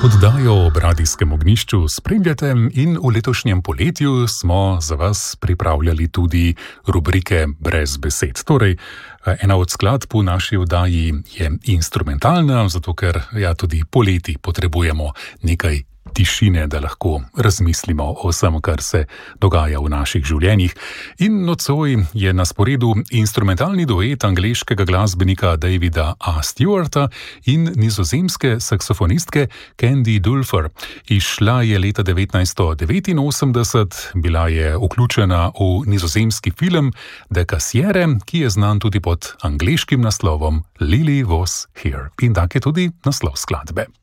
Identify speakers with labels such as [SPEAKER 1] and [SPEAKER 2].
[SPEAKER 1] Oddajo ob Radijskem ognjišču spremljate in v letošnjem poletju smo za vas pripravljali tudi rubrike Brez besed. Torej, ena od skladb v naši oddaji je instrumentalna, zato ker tudi poleti potrebujemo nekaj tišine, da lahko razmislimo o vsem, kar se dogaja v naših življenjih. In nocoj je na sporedu instrumentalni duet angleškega glasbenika Davida A. Stewarta in nizozemske saksofonistke Candy Dulfer. Izšla je leta 1989, bila je vključena v nizozemski film De Cassiere, ki je znan tudi pod angleškim naslovom Lily Was Here. In tak je tudi naslov skladbe.